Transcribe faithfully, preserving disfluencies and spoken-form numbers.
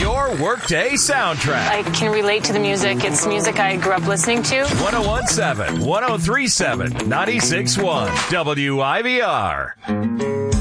Your workday soundtrack. I can relate to the music. It's music I grew up listening to. one oh one seven, one oh three seven, ninety-six point one W I V R.